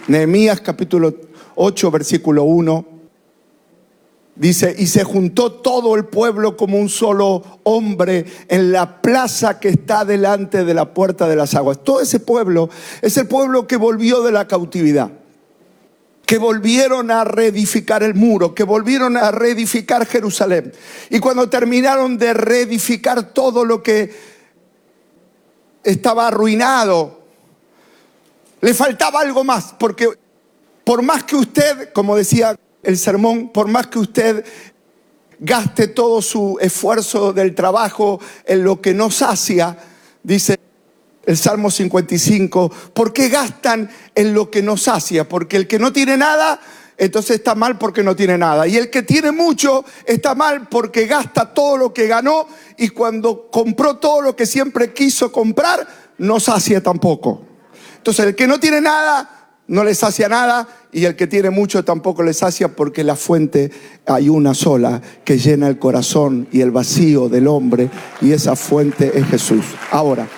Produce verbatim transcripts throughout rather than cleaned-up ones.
Nehemías capítulo ocho, versículo uno. Dice, y se juntó todo el pueblo como un solo hombre en la plaza que está delante de la puerta de las aguas. Todo ese pueblo es el pueblo que volvió de la cautividad, que volvieron a reedificar el muro, que volvieron a reedificar Jerusalén. Y cuando terminaron de reedificar todo lo que estaba arruinado, le faltaba algo más, porque por más que usted, como decía el sermón, por más que usted gaste todo su esfuerzo del trabajo en lo que no sacia, dice el Salmo cincuenta y cinco, ¿por qué gastan en lo que no sacia? Porque el que no tiene nada, entonces está mal porque no tiene nada. Y el que tiene mucho está mal porque gasta todo lo que ganó, y cuando compró todo lo que siempre quiso comprar, no sacia tampoco. Entonces el que no tiene nada, no le sacia nada, y el que tiene mucho tampoco le sacia, porque la fuente hay una sola que llena el corazón y el vacío del hombre, y esa fuente es Jesús. Ahora,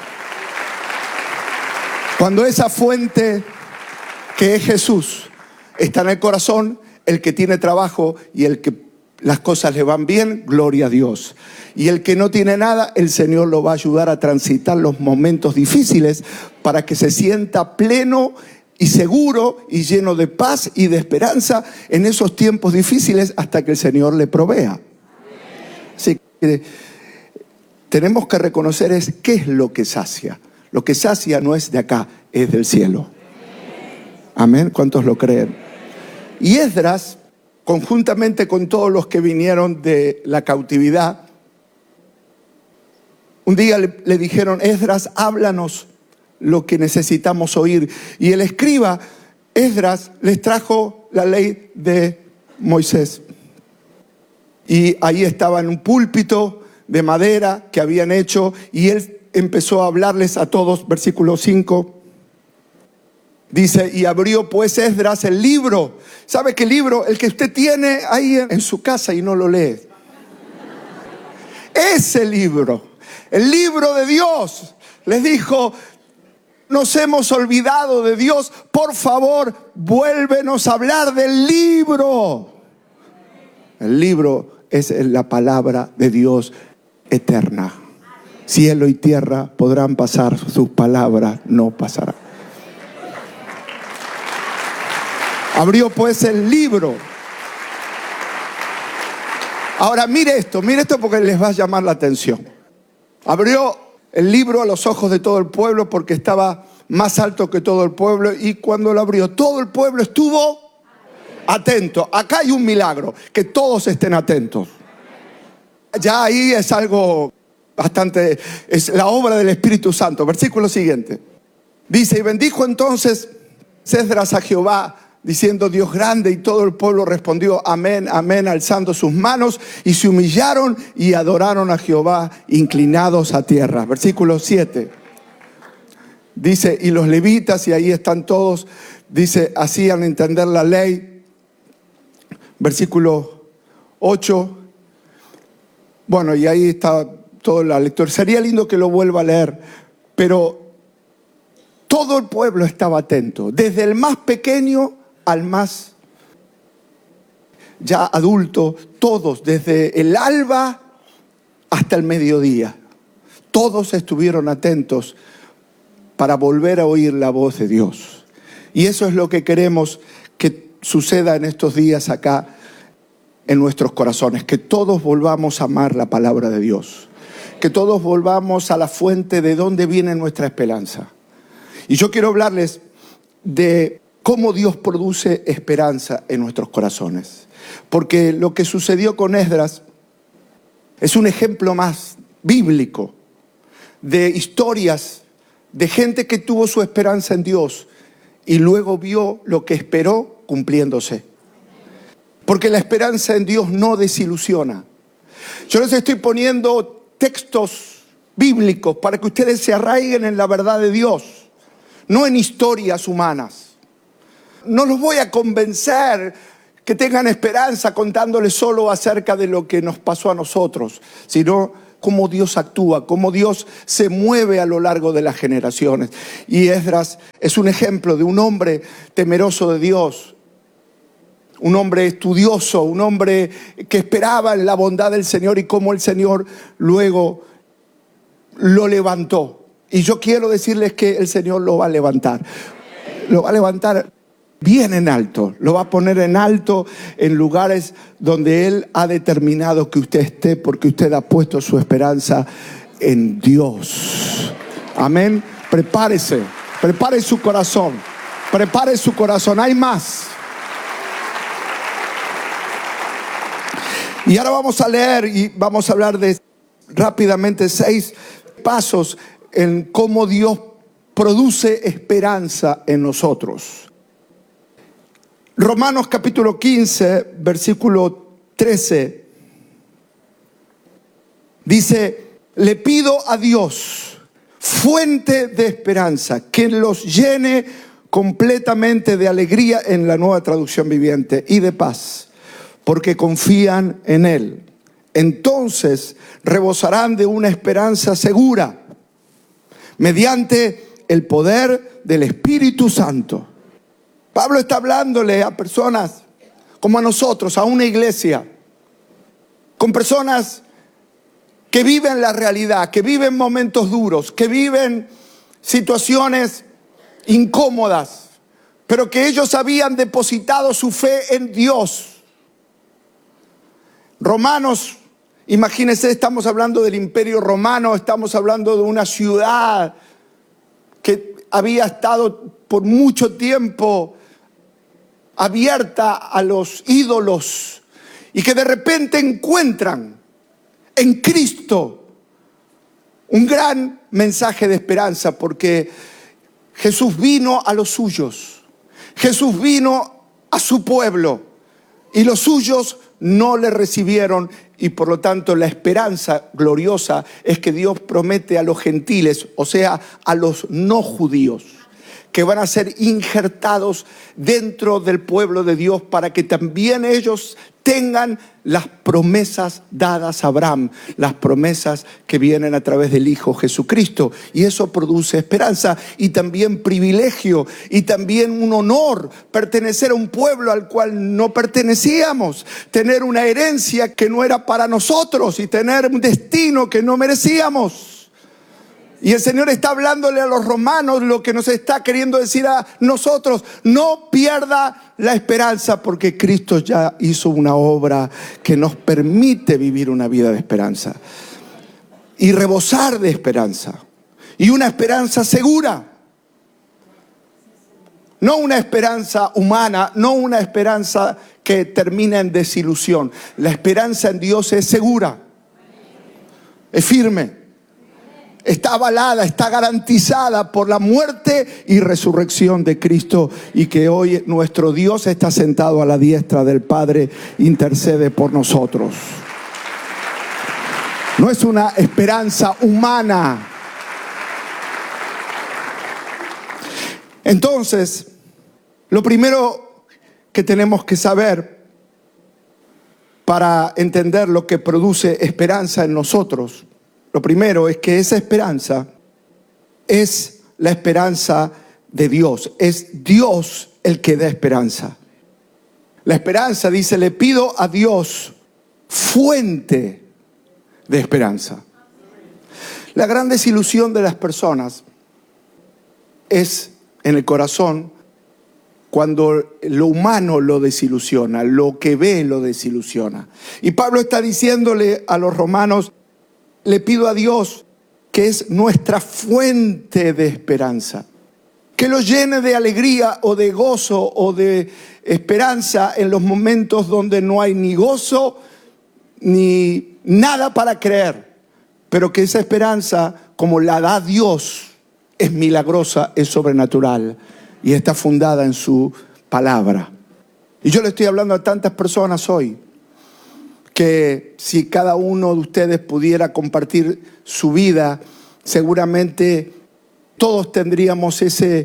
cuando esa fuente que es Jesús está en el corazón, el que tiene trabajo y el que las cosas le van bien, gloria a Dios. Y el que no tiene nada, el Señor lo va a ayudar a transitar los momentos difíciles para que se sienta pleno y seguro y lleno de paz y de esperanza en esos tiempos difíciles, hasta que el Señor le provea. Así que tenemos que reconocer es qué es lo que sacia. Lo que sacia no es de acá, es del cielo. Amén. ¿Cuántos lo creen? Y Esdras, conjuntamente con todos los que vinieron de la cautividad, un día le, le dijeron, Esdras, háblanos lo que necesitamos oír. Y el escriba Esdras les trajo la ley de Moisés. Y ahí estaba en un púlpito de madera que habían hecho, y él empezó a hablarles a todos. Versículo cinco. Dice, y abrió pues Esdras el libro. ¿Sabe qué libro? El que usted tiene ahí en su casa y no lo lee. Ese libro, el libro de Dios. Les dijo, nos hemos olvidado de Dios, por favor, vuélvenos a hablar del libro. El libro es la palabra de Dios eterna. Cielo y tierra podrán pasar, sus palabras no pasarán. Abrió pues el libro. Ahora mire esto, mire esto porque les va a llamar la atención. Abrió el libro a los ojos de todo el pueblo porque estaba más alto que todo el pueblo, y cuando lo abrió, todo el pueblo estuvo atento. Acá hay un milagro, que todos estén atentos. Ya ahí es algo bastante, es la obra del Espíritu Santo. Versículo siguiente. Dice, y bendijo entonces Esdras a Jehová, diciendo, Dios grande, y todo el pueblo respondió, amén, amén, alzando sus manos, y se humillaron y adoraron a Jehová, inclinados a tierra. Versículo siete. Dice, y los levitas, y ahí están todos, dice, hacían entender la ley. Versículo ocho. Bueno, y ahí está toda la lectura. Sería lindo que lo vuelva a leer, pero todo el pueblo estaba atento, desde el más pequeño al más ya adulto, todos, desde el alba hasta el mediodía, todos estuvieron atentos para volver a oír la voz de Dios. Y eso es lo que queremos que suceda en estos días acá en nuestros corazones, que todos volvamos a amar la palabra de Dios, que todos volvamos a la fuente de donde viene nuestra esperanza. Y yo quiero hablarles de cómo Dios produce esperanza en nuestros corazones, porque lo que sucedió con Esdras es un ejemplo más bíblico de historias de gente que tuvo su esperanza en Dios y luego vio lo que esperó cumpliéndose. Porque la esperanza en Dios no desilusiona. Yo les estoy poniendo textos bíblicos para que ustedes se arraiguen en la verdad de Dios, no en historias humanas. No los voy a convencer que tengan esperanza contándoles solo acerca de lo que nos pasó a nosotros, sino cómo Dios actúa, cómo Dios se mueve a lo largo de las generaciones. Y Esdras es un ejemplo de un hombre temeroso de Dios, un hombre estudioso, un hombre que esperaba en la bondad del Señor y cómo el Señor luego lo levantó. Y yo quiero decirles que el Señor lo va a levantar. Lo va a levantar bien en alto. Lo va a poner en alto en lugares donde Él ha determinado que usted esté, porque usted ha puesto su esperanza en Dios. Amén. Prepárese. Prepare su corazón. Prepare su corazón. Hay más. Y ahora vamos a leer y vamos a hablar de rápidamente seis pasos en cómo Dios produce esperanza en nosotros. Romanos capítulo quince, versículo trece, dice: le pido a Dios, fuente de esperanza, que los llene completamente de alegría, en la Nueva Traducción Viviente, y de paz, porque confían en Él. Entonces rebosarán de una esperanza segura, mediante el poder del Espíritu Santo. Pablo está hablándole a personas como a nosotros, a una iglesia, con personas que viven la realidad, que viven momentos duros, que viven situaciones incómodas, pero que ellos habían depositado su fe en Dios. Romanos, imagínense, estamos hablando del Imperio Romano, estamos hablando de una ciudad que había estado por mucho tiempo abierta a los ídolos y que de repente encuentran en Cristo un gran mensaje de esperanza, porque Jesús vino a los suyos, Jesús vino a su pueblo y los suyos no le recibieron. Y por lo tanto la esperanza gloriosa es que Dios promete a los gentiles, o sea, a los no judíos, que van a ser injertados dentro del pueblo de Dios para que también ellos tengan las promesas dadas a Abraham, las promesas que vienen a través del Hijo Jesucristo. Y eso produce esperanza y también privilegio y también un honor, pertenecer a un pueblo al cual no pertenecíamos, tener una herencia que no era para nosotros y tener un destino que no merecíamos. Y el Señor está hablándole a los romanos lo que nos está queriendo decir a nosotros: no pierda la esperanza, porque Cristo ya hizo una obra que nos permite vivir una vida de esperanza y rebosar de esperanza, y una esperanza segura, no una esperanza humana, no una esperanza que termina en desilusión. La esperanza en Dios es segura, es firme, está avalada, está garantizada por la muerte y resurrección de Cristo, y que hoy nuestro Dios está sentado a la diestra del Padre, intercede por nosotros. No es una esperanza humana. Entonces, lo primero que tenemos que saber para entender lo que produce esperanza en nosotros, lo primero es que esa esperanza es la esperanza de Dios. Es Dios el que da esperanza. La esperanza, dice, le pido a Dios, fuente de esperanza. La gran desilusión de las personas es en el corazón cuando lo humano lo desilusiona, lo que ve lo desilusiona. Y Pablo está diciéndole a los romanos: le pido a Dios, que es nuestra fuente de esperanza, que lo llene de alegría o de gozo o de esperanza en los momentos donde no hay ni gozo ni nada para creer, pero que esa esperanza, como la da Dios, es milagrosa, es sobrenatural y está fundada en su palabra. Y yo le estoy hablando a tantas personas hoy, que si cada uno de ustedes pudiera compartir su vida, seguramente todos tendríamos ese,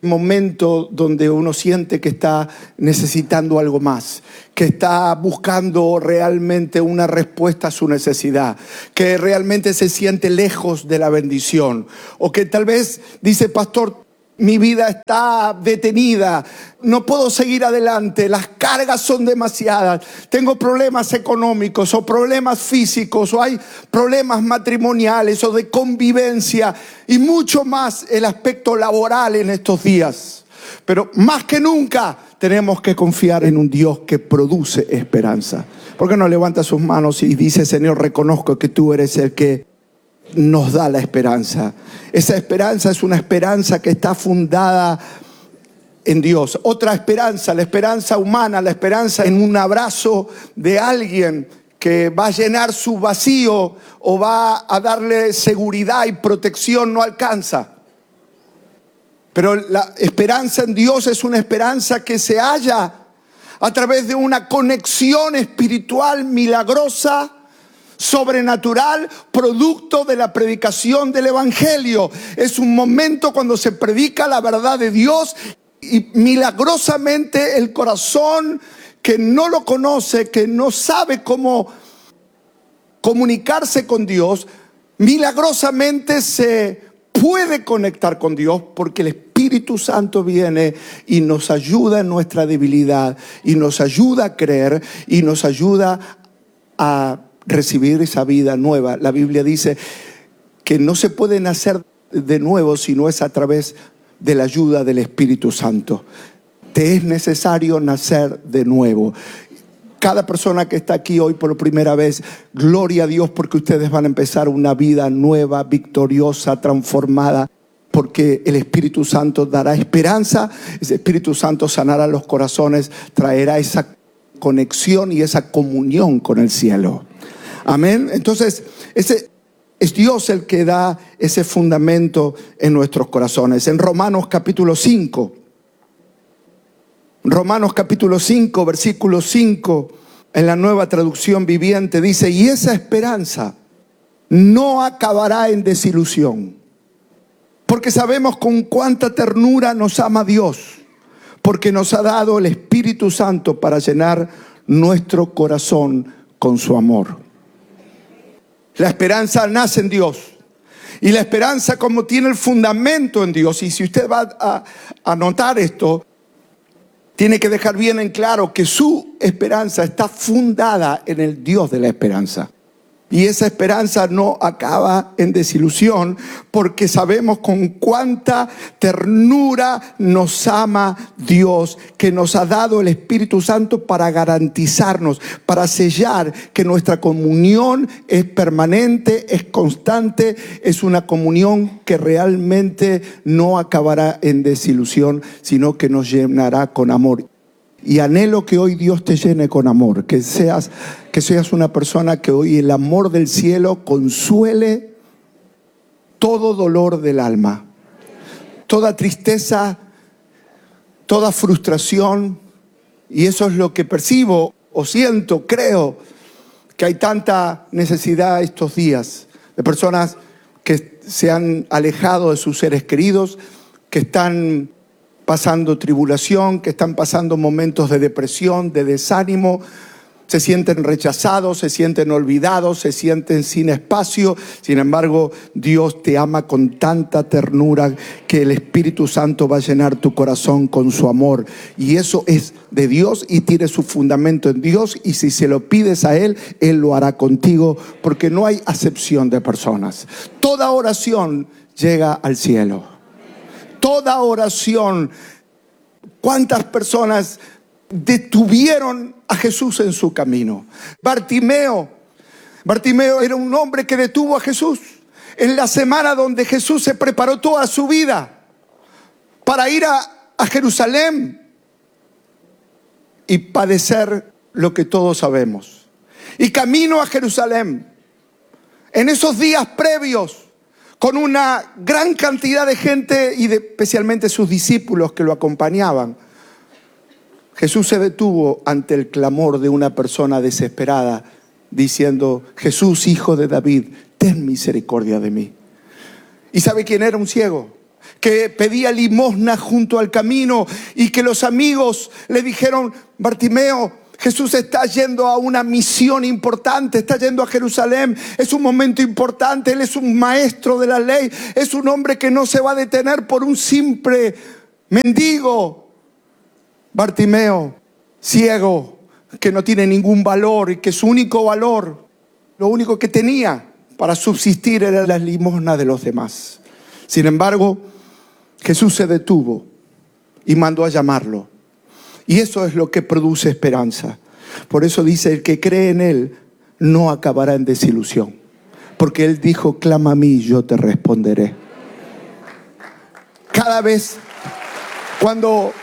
momento donde uno siente que está necesitando algo más, que está buscando realmente una respuesta a su necesidad, que realmente se siente lejos de la bendición, o que tal vez dice: pastor, mi vida está detenida, no puedo seguir adelante, las cargas son demasiadas, tengo problemas económicos o problemas físicos, o hay problemas matrimoniales o de convivencia y mucho más el aspecto laboral en estos días. Pero más que nunca tenemos que confiar en un Dios que produce esperanza. ¿Por qué no levanta sus manos y dice: Señor, reconozco que tú eres el que nos da la esperanza? Esa esperanza es una esperanza que está fundada en Dios. Otra esperanza, la esperanza humana, la esperanza en un abrazo de alguien que va a llenar su vacío o va a darle seguridad y protección, no alcanza. Pero la esperanza en Dios es una esperanza que se halla a través de una conexión espiritual milagrosa, sobrenatural, producto de la predicación del Evangelio. Es un momento cuando se predica la verdad de Dios y milagrosamente el corazón que no lo conoce, que no sabe cómo comunicarse con Dios, milagrosamente se puede conectar con Dios, porque el Espíritu Santo viene y nos ayuda en nuestra debilidad, y nos ayuda a creer, y nos ayuda a recibir esa vida nueva. La Biblia dice que no se puede nacer de nuevo si no es a través de la ayuda del Espíritu Santo. Te es necesario nacer de nuevo. Cada persona que está aquí hoy por primera vez, gloria a Dios, porque ustedes van a empezar una vida nueva, victoriosa, transformada, porque el Espíritu Santo dará esperanza. Ese Espíritu Santo sanará los corazones, traerá esa conexión y esa comunión con el cielo. Amén. Entonces, ese es Dios el que da ese fundamento en nuestros corazones. En Romanos capítulo cinco, Romanos capítulo cinco, versículo cinco, en la Nueva Traducción Viviente dice: y esa esperanza no acabará en desilusión, porque sabemos con cuánta ternura nos ama Dios, porque nos ha dado el Espíritu Santo para llenar nuestro corazón con su amor. La esperanza nace en Dios. Y la esperanza, como tiene el fundamento en Dios, y si usted va a, a notar esto, tiene que dejar bien en claro que su esperanza está fundada en el Dios de la esperanza. Y esa esperanza no acaba en desilusión, porque sabemos con cuánta ternura nos ama Dios, que nos ha dado el Espíritu Santo para garantizarnos, para sellar que nuestra comunión es permanente, es constante, es una comunión que realmente no acabará en desilusión, sino que nos llenará con amor. Y anhelo que hoy Dios te llene con amor, que seas, que seas una persona que hoy el amor del cielo consuele todo dolor del alma, toda tristeza, toda frustración. Y eso es lo que percibo o siento, creo, que hay tanta necesidad estos días de personas que se han alejado de sus seres queridos, que están pasando tribulación, que están pasando momentos de depresión, de desánimo, se sienten rechazados, se sienten olvidados, se sienten sin espacio. Sin embargo, Dios te ama con tanta ternura que el Espíritu Santo va a llenar tu corazón con su amor. Y eso es de Dios y tiene su fundamento en Dios. Y si se lo pides a Él, Él lo hará contigo, porque no hay acepción de personas. Toda oración llega al cielo. Toda oración. ¿Cuántas personas detuvieron a Jesús en su camino? Bartimeo. Bartimeo era un hombre que detuvo a Jesús en la semana donde Jesús se preparó toda su vida para ir a, a Jerusalén y padecer lo que todos sabemos. Y camino a Jerusalén, en esos días previos, con una gran cantidad de gente y de, especialmente sus discípulos que lo acompañaban, Jesús se detuvo ante el clamor de una persona desesperada, diciendo: Jesús, hijo de David, ten misericordia de mí. ¿Y sabe quién era? Un ciego. que pedía limosna junto al camino y que los amigos le dijeron: Bartimeo, Jesús está yendo a una misión importante, está yendo a Jerusalén, es un momento importante, Él es un maestro de la ley, es un hombre que no se va a detener por un simple mendigo. Bartimeo, ciego, que no tiene ningún valor y que su único valor, lo único que tenía para subsistir era la limosna de los demás. Sin embargo, Jesús se detuvo y mandó a llamarlo. Y eso es lo que produce esperanza. Por eso dice: el que cree en Él no acabará en desilusión. Porque Él dijo: clama a mí y yo te responderé. Cada vez cuando,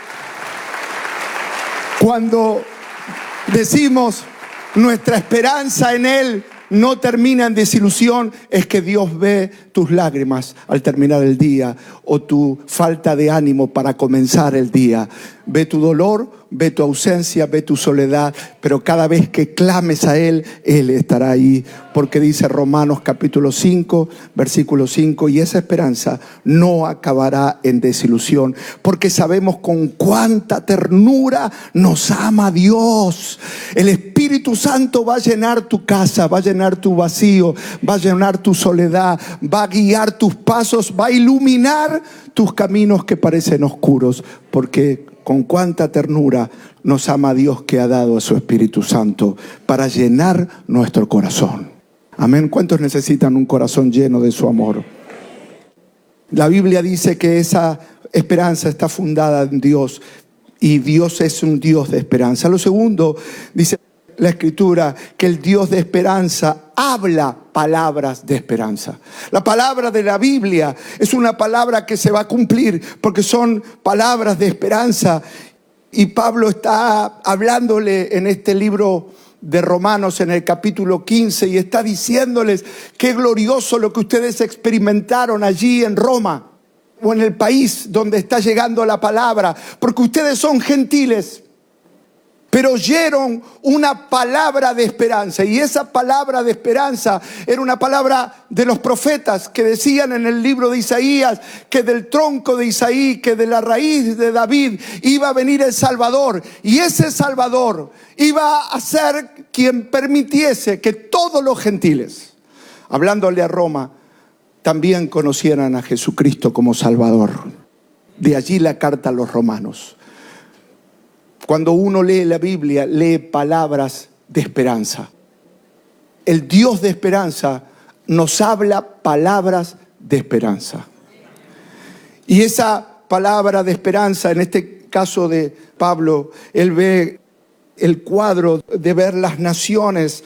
cuando decimos nuestra esperanza en Él no termina en desilusión, es que Dios ve tus lágrimas al terminar el día o tu falta de ánimo para comenzar el día. Ve tu dolor, ve tu ausencia, ve tu soledad, pero cada vez que clames a Él, Él estará ahí. Porque dice Romanos capítulo cinco, versículo cinco, y esa esperanza no acabará en desilusión, porque sabemos con cuánta ternura nos ama Dios. El Espíritu Santo va a llenar tu casa, va a llenar tu vacío, va a llenar tu soledad, va a guiar tus pasos, va a iluminar tus caminos que parecen oscuros, porque con cuánta ternura nos ama Dios, que ha dado a su Espíritu Santo para llenar nuestro corazón. Amén. ¿Cuántos necesitan un corazón lleno de su amor? La Biblia dice que esa esperanza está fundada en Dios, y Dios es un Dios de esperanza. Lo segundo, dice la Escritura, que el Dios de esperanza habla palabras de esperanza. La palabra de la Biblia es una palabra que se va a cumplir, porque son palabras de esperanza. Y Pablo está hablándole en este libro de Romanos, en el capítulo quince, y está diciéndoles: qué glorioso lo que ustedes experimentaron allí en Roma, o en el país donde está llegando la palabra, porque ustedes son gentiles, pero oyeron una palabra de esperanza. Y esa palabra de esperanza era una palabra de los profetas, que decían en el libro de Isaías que del tronco de Isaí, que de la raíz de David iba a venir el Salvador. Y ese Salvador iba a ser quien permitiese que todos los gentiles, hablándole a Roma, también conocieran a Jesucristo como Salvador. De allí la carta a los romanos. Cuando uno lee la Biblia, lee palabras de esperanza. El Dios de esperanza nos habla palabras de esperanza. Y esa palabra de esperanza, en este caso de Pablo, él ve el cuadro de ver las naciones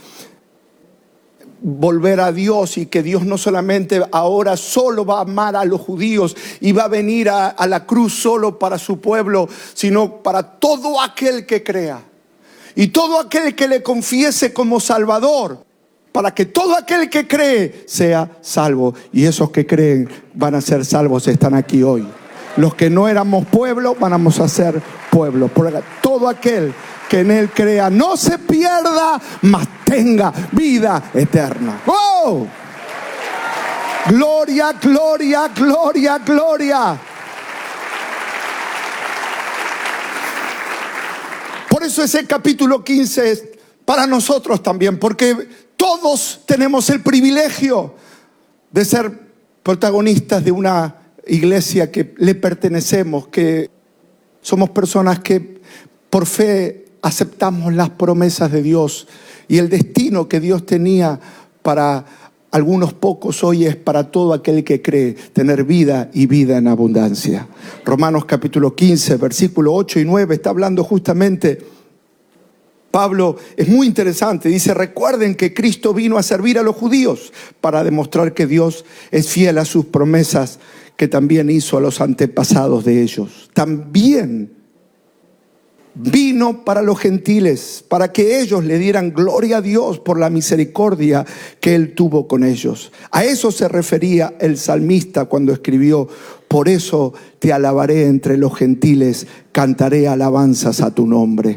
volver a Dios, y que Dios no solamente ahora solo va a amar a los judíos y va a venir a, a la cruz solo para su pueblo, sino para todo aquel que crea y todo aquel que le confiese como Salvador, para que todo aquel que cree sea salvo. Y esos que creen van a ser salvos, están aquí hoy. Los que no éramos pueblo, vamos a ser pueblo. Por todo aquel que en Él crea no se pierda, mas tenga vida eterna. ¡Oh! Gloria, gloria, gloria, gloria. Por eso ese capítulo quince es para nosotros también, porque todos tenemos el privilegio de ser protagonistas de una iglesia que le pertenecemos, que somos personas que por fe aceptamos las promesas de Dios, y el destino que Dios tenía para algunos pocos hoy es para todo aquel que cree, tener vida y vida en abundancia. Romanos capítulo quince, versículo ocho y nueve está hablando justamente. Pablo es muy interesante, dice: recuerden que Cristo vino a servir a los judíos para demostrar que Dios es fiel a sus promesas, que también hizo a los antepasados de ellos. También vino para los gentiles, para que ellos le dieran gloria a Dios por la misericordia que Él tuvo con ellos. A eso se refería el salmista cuando escribió: por eso te alabaré entre los gentiles, cantaré alabanzas a tu nombre.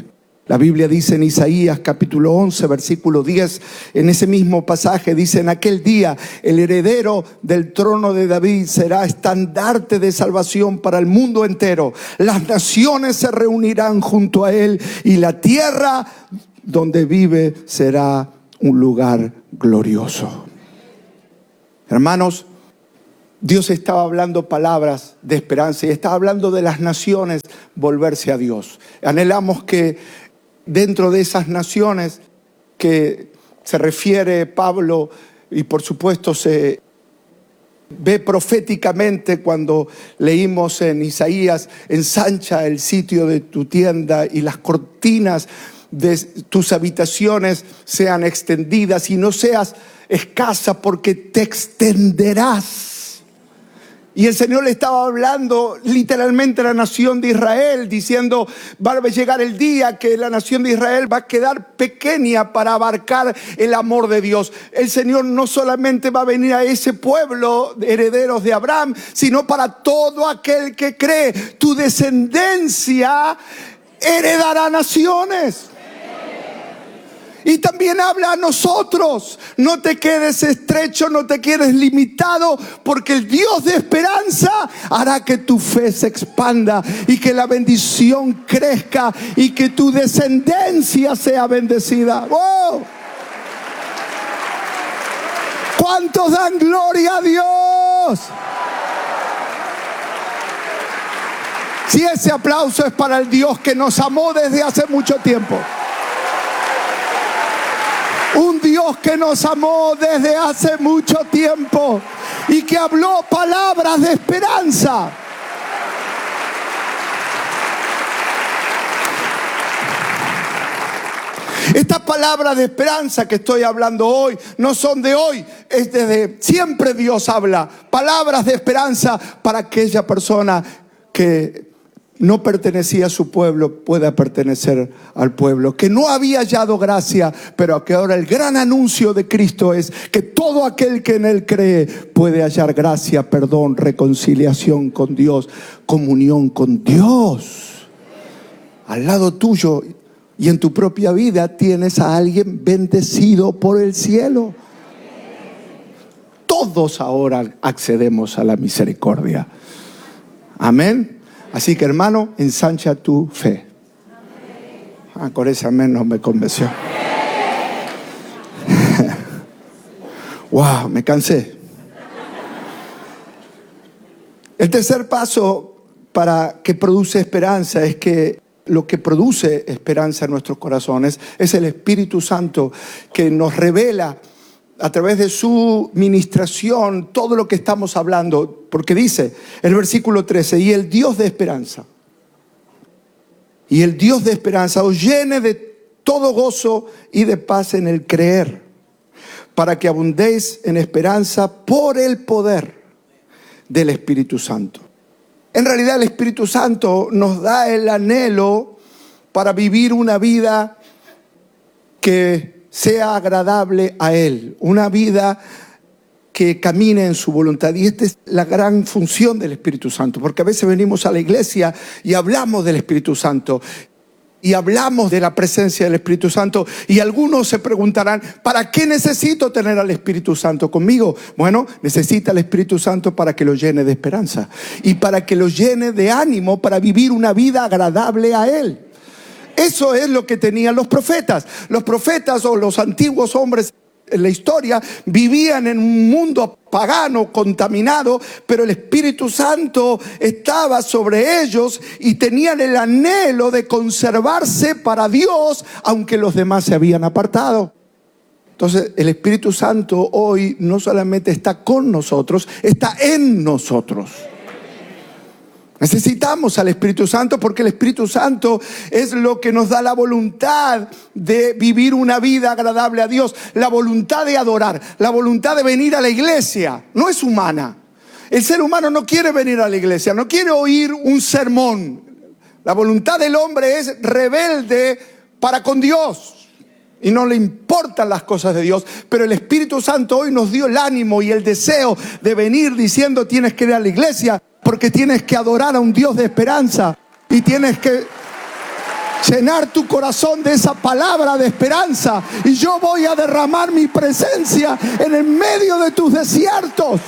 La Biblia dice en Isaías capítulo once, versículo diez, en ese mismo pasaje dice: en aquel día el heredero del trono de David será estandarte de salvación para el mundo entero. Las naciones se reunirán junto a él y la tierra donde vive será un lugar glorioso. Hermanos, Dios estaba hablando palabras de esperanza y estaba hablando de las naciones volverse a Dios. Anhelamos que dentro de esas naciones que se refiere Pablo, y por supuesto se ve proféticamente cuando leímos en Isaías: ensancha el sitio de tu tienda y las cortinas de tus habitaciones sean extendidas y no seas escasa, porque te extenderás. Y el Señor le estaba hablando literalmente a la nación de Israel, diciendo: va a llegar el día que la nación de Israel va a quedar pequeña para abarcar el amor de Dios. El Señor no solamente va a venir a ese pueblo de herederos de Abraham, sino para todo aquel que cree. Tu descendencia heredará naciones. Y también habla a nosotros: no te quedes estrecho, no te quedes limitado, porque el Dios de esperanza hará que tu fe se expanda y que la bendición crezca y que tu descendencia sea bendecida. ¡Oh! ¿Cuántos dan gloria a Dios? Si ese aplauso es para el Dios que nos amó desde hace mucho tiempo. Un Dios que nos amó desde hace mucho tiempo y que habló palabras de esperanza. Estas palabras de esperanza que estoy hablando hoy no son de hoy, es desde siempre. Dios habla palabras de esperanza para aquella persona que no pertenecía a su pueblo, pueda pertenecer al pueblo, que no había hallado gracia, pero que ahora el gran anuncio de Cristo es que todo aquel que en él cree puede hallar gracia, perdón, reconciliación con Dios, comunión con Dios. Al lado tuyo y en tu propia vida tienes a alguien bendecido por el cielo. Todos ahora accedemos a la misericordia. Amén. Así que, hermano, ensancha tu fe. Ah, con ese amén no me convenció. Wow, me cansé. El tercer paso para que produce esperanza es que lo que produce esperanza en nuestros corazones es el Espíritu Santo, que nos revela a través de su ministración todo lo que estamos hablando. Porque dice el versículo trece: y el Dios de esperanza, y el Dios de esperanza os llene de todo gozo y de paz en el creer, para que abundéis en esperanza por el poder del Espíritu Santo. En realidad el Espíritu Santo nos da el anhelo para vivir una vida que sea agradable a Él, una vida que camine en su voluntad. Y esta es la gran función del Espíritu Santo, porque a veces venimos a la iglesia y hablamos del Espíritu Santo y hablamos de la presencia del Espíritu Santo, y algunos se preguntarán: ¿para qué necesito tener al Espíritu Santo conmigo? Bueno, necesita el Espíritu Santo para que lo llene de esperanza y para que lo llene de ánimo para vivir una vida agradable a Él. Eso es lo que tenían los profetas. Los profetas, o los antiguos hombres en la historia, vivían en un mundo pagano, contaminado, pero el Espíritu Santo estaba sobre ellos y tenían el anhelo de conservarse para Dios, aunque los demás se habían apartado. Entonces el Espíritu Santo hoy no solamente está con nosotros, está en nosotros. Necesitamos al Espíritu Santo, porque el Espíritu Santo es lo que nos da la voluntad de vivir una vida agradable a Dios, la voluntad de adorar, la voluntad de venir a la iglesia. No es humana. El ser humano no quiere venir a la iglesia, no quiere oír un sermón. La voluntad del hombre es rebelde para con Dios y no le importan las cosas de Dios. Pero el Espíritu Santo hoy nos dio el ánimo y el deseo de venir diciendo: tienes que ir a la iglesia, porque tienes que adorar a un Dios de esperanza y tienes que llenar tu corazón de esa palabra de esperanza. Y yo voy a derramar mi presencia en el medio de tus desiertos.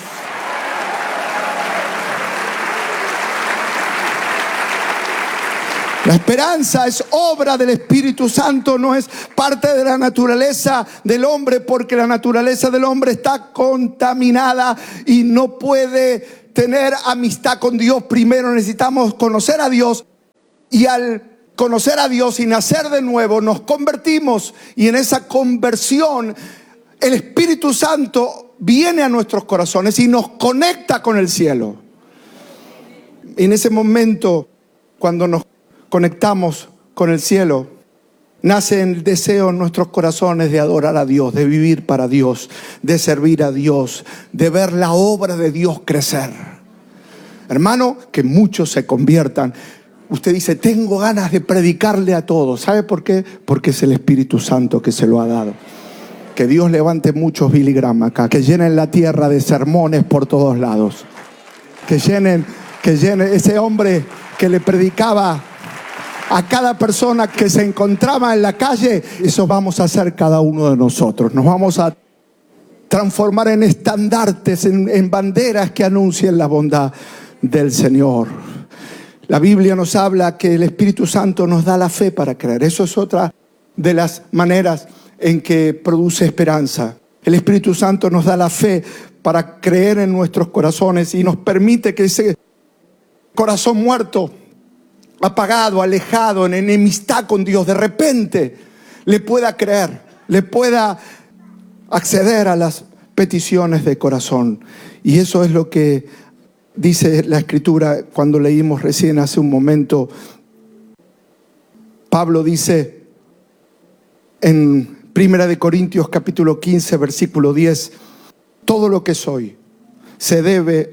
La esperanza es obra del Espíritu Santo, no es parte de la naturaleza del hombre, porque la naturaleza del hombre está contaminada y no puede tener amistad con Dios. Primero necesitamos conocer a Dios, y al conocer a Dios y nacer de nuevo nos convertimos, y en esa conversión el Espíritu Santo viene a nuestros corazones y nos conecta con el cielo. Y en ese momento, cuando nos conectamos con el cielo, nace el deseo en nuestros corazones de adorar a Dios, de vivir para Dios, de servir a Dios, de ver la obra de Dios crecer. Hermano, que muchos se conviertan. Usted dice, tengo ganas de predicarle a todos. ¿Sabe por qué? Porque es el Espíritu Santo que se lo ha dado. Que Dios levante muchos Billy Graham acá, que llenen la tierra de sermones por todos lados. Que llenen, que llenen ese hombre que le predicaba a cada persona que se encontraba en la calle. Eso vamos a hacer cada uno de nosotros. Nos vamos a transformar en estandartes, en, en banderas que anuncien la bondad del Señor. La Biblia nos habla que el Espíritu Santo nos da la fe para creer. Eso es otra de las maneras en que produce esperanza. El Espíritu Santo nos da la fe para creer en nuestros corazones y nos permite que ese corazón muerto, apagado, alejado, en enemistad con Dios, de repente le pueda creer, le pueda acceder a las peticiones de corazón. Y eso es lo que dice la Escritura cuando leímos recién hace un momento. Pablo dice en Primera de Corintios capítulo quince versículo diez: todo lo que soy se debe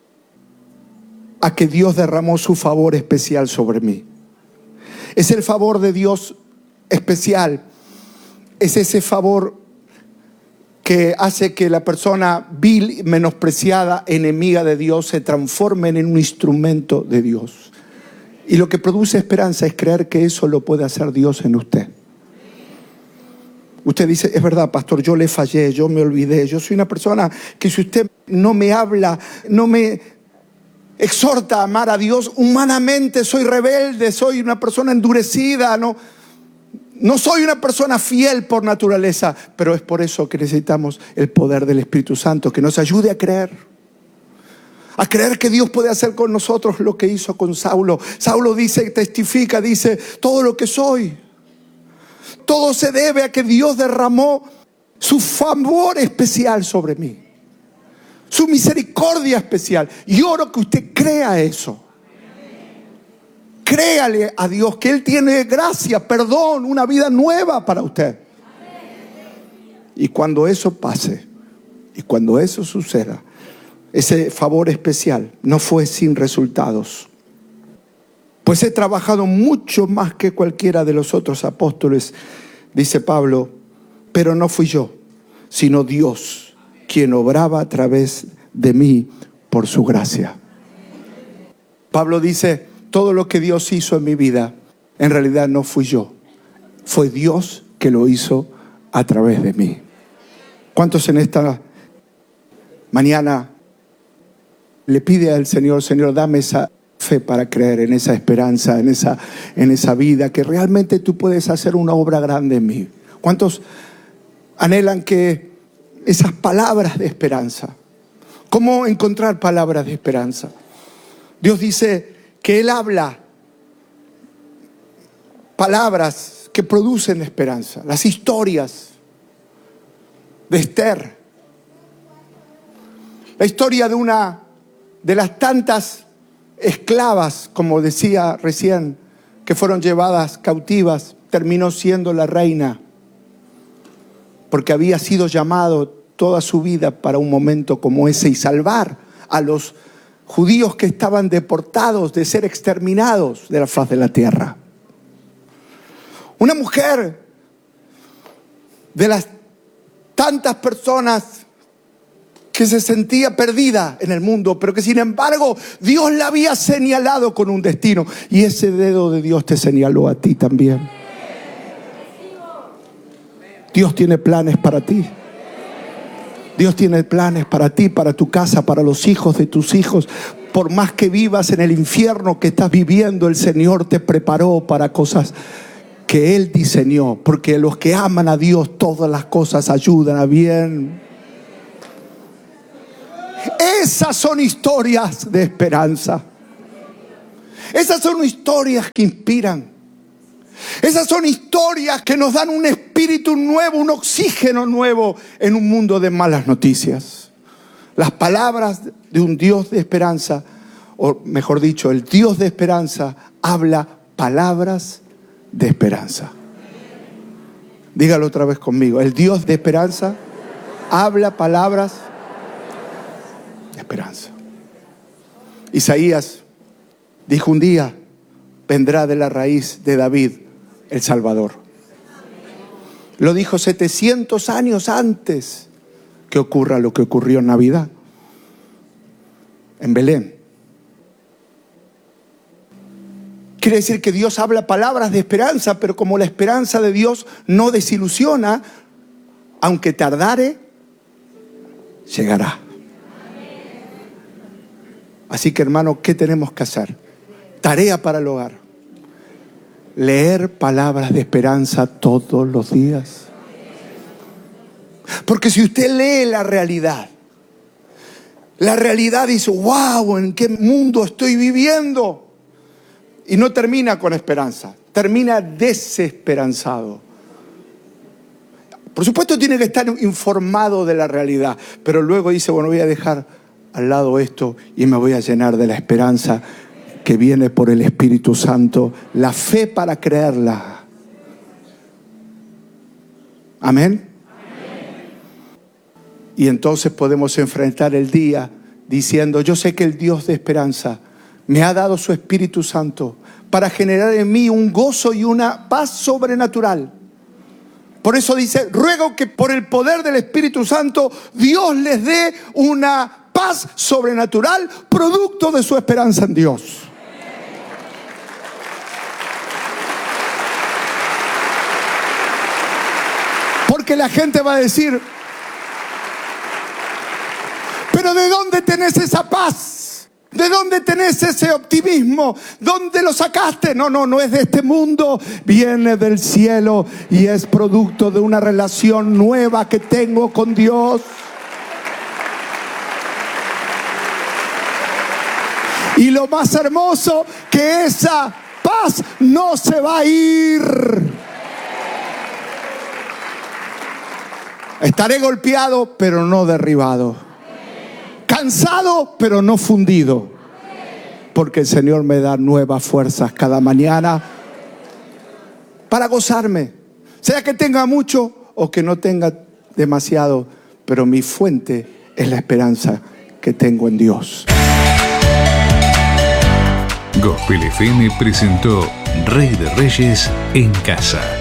a que Dios derramó su favor especial sobre mí. Es el favor de Dios especial. Es ese favor que hace que la persona vil, menospreciada, enemiga de Dios, se transforme en un instrumento de Dios. Y lo que produce esperanza es creer que eso lo puede hacer Dios en usted. Usted dice, es verdad, pastor, yo le fallé, yo me olvidé. Yo soy una persona que si usted no me habla, no me exhorta a amar a Dios, humanamente soy rebelde, soy una persona endurecida, no, no soy una persona fiel por naturaleza. Pero es por eso que necesitamos el poder del Espíritu Santo, que nos ayude a creer. A creer que Dios puede hacer con nosotros lo que hizo con Saulo. Saulo dice, testifica, dice, todo lo que soy, todo se debe a que Dios derramó su favor especial sobre mí, su misericordia especial. Y oro que usted crea eso. Créale a Dios que Él tiene gracia, perdón, una vida nueva para usted. Y cuando eso pase, y cuando eso suceda, ese favor especial no fue sin resultados. Pues he trabajado mucho más que cualquiera de los otros apóstoles, dice Pablo, pero no fui yo, sino Dios, quien obraba a través de mí por su gracia. Pablo dice, todo lo que Dios hizo en mi vida, en realidad no fui yo, fue Dios que lo hizo a través de mí. ¿Cuántos en esta mañana le pide al Señor, Señor, dame esa fe para creer en esa esperanza, en esa, en esa vida, que realmente tú puedes hacer una obra grande en mí? ¿Cuántos anhelan que esas palabras de esperanza? ¿Cómo encontrar palabras de esperanza? Dios dice que Él habla palabras que producen esperanza. Las historias de Esther, la historia de una de las tantas esclavas, como decía recién, que fueron llevadas cautivas, terminó siendo la reina, porque había sido llamado toda su vida para un momento como ese y salvar a los judíos que estaban deportados de ser exterminados de la faz de la tierra. Una mujer de las tantas personas que se sentía perdida en el mundo, pero que sin embargo Dios la había señalado con un destino. Y ese dedo de Dios te señaló a ti también. Dios tiene planes para ti. Dios tiene planes para ti, para tu casa, para los hijos de tus hijos. Por más que vivas en el infierno que estás viviendo, el Señor te preparó para cosas que Él diseñó. Porque los que aman a Dios, todas las cosas ayudan a bien. Esas son historias de esperanza. Esas son historias que inspiran. Esas son historias que nos dan un espíritu nuevo, un oxígeno nuevo en un mundo de malas noticias. Las palabras de un Dios de esperanza, o mejor dicho, el Dios de esperanza habla palabras de esperanza. Dígalo otra vez conmigo. El Dios de esperanza habla palabras de esperanza. Isaías dijo un día: vendrá de la raíz de David el Salvador. Lo dijo setecientos años antes que ocurra lo que ocurrió en Navidad, en Belén. Quiere decir que Dios habla palabras de esperanza, pero como la esperanza de Dios no desilusiona, aunque tardare, llegará. Así que, hermano, ¿qué tenemos que hacer? Tarea para el hogar: leer palabras de esperanza todos los días. Porque si usted lee la realidad, la realidad dice: wow, ¿en qué mundo estoy viviendo? Y no termina con esperanza, termina desesperanzado. Por supuesto tiene que estar informado de la realidad, pero luego dice: bueno, voy a dejar al lado esto y me voy a llenar de la esperanza que viene por el Espíritu Santo, la fe para creerla. Amén. Amén. Y entonces podemos enfrentar el día diciendo: yo sé que el Dios de esperanza me ha dado su Espíritu Santo para generar en mí un gozo y una paz sobrenatural. Por eso dice: ruego que por el poder del Espíritu Santo Dios les dé una paz sobrenatural, producto de su esperanza en Dios. Porque la gente va a decir: pero ¿de dónde tenés esa paz? ¿De dónde tenés ese optimismo? ¿Dónde lo sacaste? No, no, no es de este mundo. Viene del cielo y es producto de una relación nueva que tengo con Dios. Y lo más hermoso, que esa paz no se va a ir. Estaré golpeado, pero no derribado. Cansado, pero no fundido. Porque el Señor me da nuevas fuerzas cada mañana para gozarme. Sea que tenga mucho o que no tenga demasiado, pero mi fuente es la esperanza que tengo en Dios. Gospel F M presentó Rey de Reyes en Casa.